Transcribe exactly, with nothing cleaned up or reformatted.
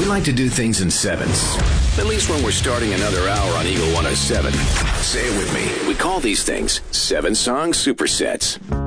We like to do things in sevens. At least when we're starting another hour on Eagle one oh seven. Say it with me. We call these things seven-song supersets.